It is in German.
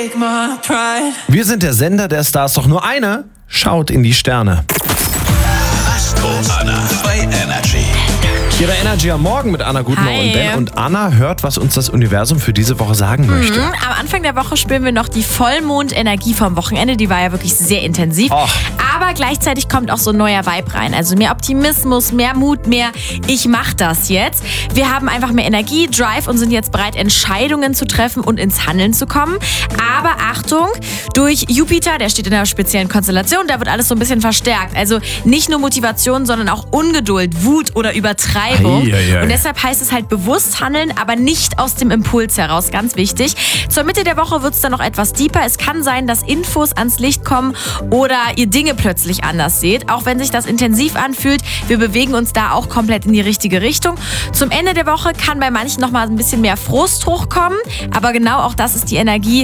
Wir sind der Sender der Stars, doch nur eine schaut in die Sterne. Astro Anna bei Energy. Ihre Energy am Morgen mit Anna Gutmann Hi. und Ben. Und Anna hört, was uns das Universum für diese Woche sagen möchte. Am Anfang der Woche spüren wir noch die Vollmondenergie vom Wochenende. Die war ja wirklich sehr intensiv. Och. Aber gleichzeitig kommt auch so ein neuer Vibe rein. Also mehr Optimismus, mehr Mut, mehr ich mach das jetzt. Wir haben einfach mehr Energie, Drive und sind jetzt bereit, Entscheidungen zu treffen und ins Handeln zu kommen. Aber Achtung, durch Jupiter, der steht in einer speziellen Konstellation, da wird alles so ein bisschen verstärkt. Also nicht nur Motivation, sondern auch Ungeduld, Wut oder Übertreibung. Eieiei. Und deshalb heißt es halt bewusst handeln, aber nicht aus dem Impuls heraus. Ganz wichtig. Zur Mitte der Woche wird es dann noch etwas deeper. Es kann sein, dass Infos ans Licht kommen oder ihr Dinge plötzlich anders seht. Auch wenn sich das intensiv anfühlt, wir bewegen uns da auch komplett in die richtige Richtung. Zum Ende der Woche kann bei manchen noch mal ein bisschen mehr Frust hochkommen. Aber genau auch das ist die Energie,